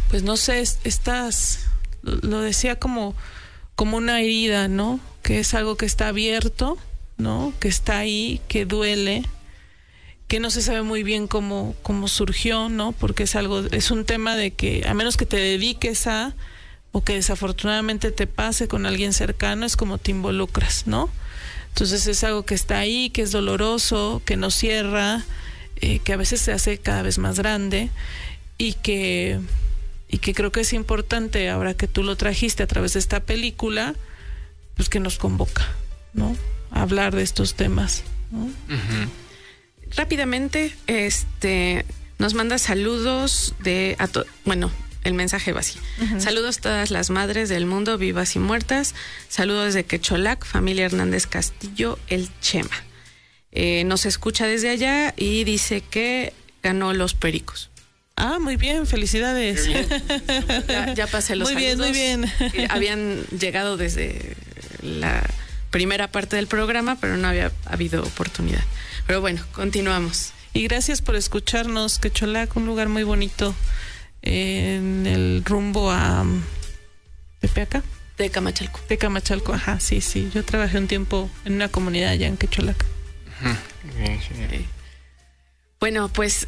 pues no sé, lo decía como una herida, ¿no? Que es algo que está abierto, ¿no? Que está ahí, que duele, que no se sabe muy bien cómo surgió, ¿no? Porque es un tema de que a menos que te dediques o que desafortunadamente te pase con alguien cercano, es como te involucras, ¿no? Entonces es algo que está ahí, que es doloroso, que no cierra, que a veces se hace cada vez más grande y que creo que es importante, ahora que tú lo trajiste a través de esta película, pues que nos convoca, ¿no? A hablar de estos temas, ¿no? Uh-huh. Rápidamente, nos manda saludos el mensaje va así. Uh-huh. Saludos a todas las madres del mundo, vivas y muertas. Saludos de Quecholac, familia Hernández Castillo, el Chema. Nos escucha desde allá y dice que ganó los Pericos. Ah, muy bien, felicidades. Bien. Ya pasé los muy saludos. Muy bien. Habían llegado desde la primera parte del programa, pero no había habido oportunidad. Pero bueno, continuamos. Y gracias por escucharnos, Quecholac, un lugar muy bonito en el rumbo a Tepeaca. Tecamachalco, ajá, sí. Yo trabajé un tiempo en una comunidad allá en Quecholac. Bien, sí. Bueno, pues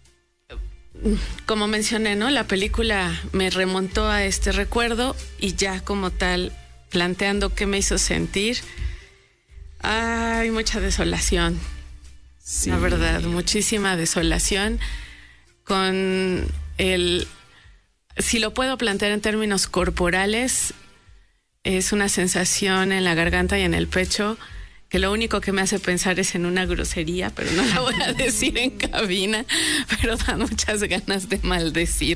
como mencioné, ¿no? La película me remontó a este recuerdo y ya como tal, planteando qué me hizo sentir, hay mucha desolación. Sí. La verdad, muchísima desolación con si lo puedo plantear en términos corporales, es una sensación en la garganta y en el pecho que lo único que me hace pensar es en una grosería, pero no la voy a decir en cabina, pero dan muchas ganas de maldecir.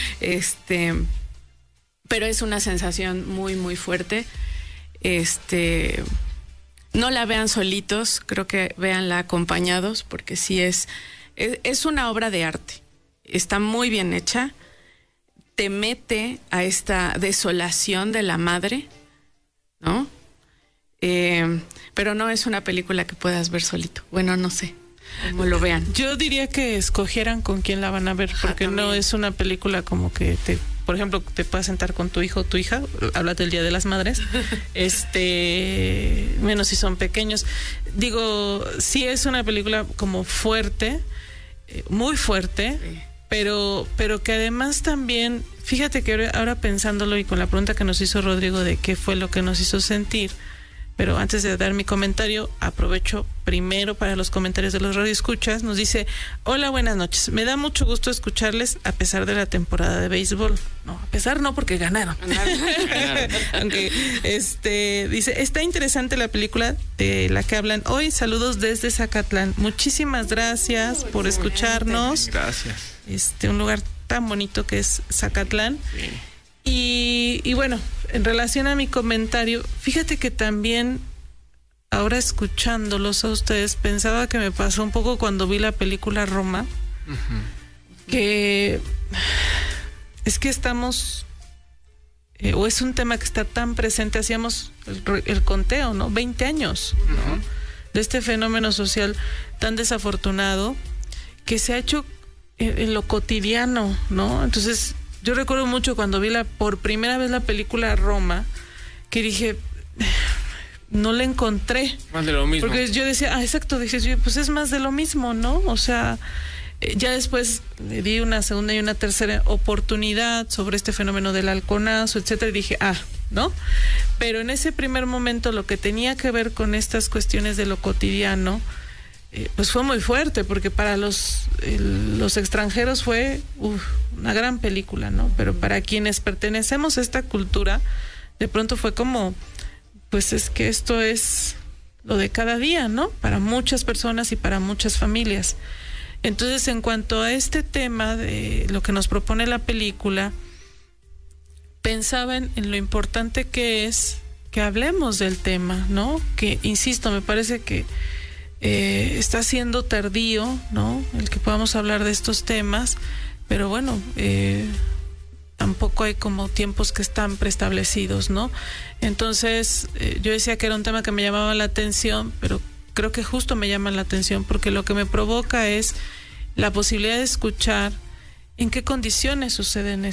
Pero es una sensación muy, muy fuerte. No la vean solitos, creo que véanla acompañados, porque sí es una obra de arte. Está muy bien hecha, te mete a esta desolación de la madre, ¿no? Pero no es una película que puedas ver solito. Bueno, no sé cómo lo vean. Yo diría que escogieran con quién la van a ver, porque no es una película como que por ejemplo, te puedas sentar con tu hijo o tu hija, háblate del Día de las Madres, menos si son pequeños. Digo, sí es una película como fuerte, muy fuerte, sí. pero que además también, fíjate que ahora pensándolo y con la pregunta que nos hizo Rodrigo de qué fue lo que nos hizo sentir, pero antes de dar mi comentario, aprovecho primero para los comentarios de los radioescuchas. Nos dice: hola, buenas noches. Me da mucho gusto escucharles a pesar de la temporada de béisbol. No, a pesar no, porque ganaron. Aunque dice: está interesante la película de la que hablan hoy. Saludos desde Zacatlán. Muchísimas gracias por escucharnos. Gracias. Un lugar tan bonito que es Zacatlán. Sí. Y bueno, en relación a mi comentario, fíjate que también ahora escuchándolos a ustedes, pensaba que me pasó un poco cuando vi la película Roma, uh-huh. Que es que estamos, o es un tema que está tan presente, hacíamos el conteo, ¿no? 20 años, ¿no? Uh-huh. De este fenómeno social tan desafortunado que se ha hecho en lo cotidiano, ¿no? Entonces, yo recuerdo mucho cuando vi por primera vez la película Roma, que dije, no la encontré. Más de lo mismo. Porque yo decía, exacto, dije, pues es más de lo mismo, ¿no? O sea, ya después le di una segunda y una tercera oportunidad sobre este fenómeno del halconazo, etcétera, y dije, ¿no? Pero en ese primer momento lo que tenía que ver con estas cuestiones de lo cotidiano, pues fue muy fuerte, porque para los extranjeros fue una gran película, ¿no? Pero para quienes pertenecemos a esta cultura, de pronto fue como, pues es que esto es lo de cada día, ¿no? Para muchas personas y para muchas familias. Entonces, en cuanto a este tema de lo que nos propone la película, pensaba en lo importante que es que hablemos del tema, ¿no? Que, insisto, me parece que está siendo tardío, ¿no? El que podamos hablar de estos temas, pero bueno, tampoco hay como tiempos que están preestablecidos, ¿no? Entonces, yo decía que era un tema que me llamaba la atención, pero creo que justo me llama la atención porque lo que me provoca es la posibilidad de escuchar en qué condiciones suceden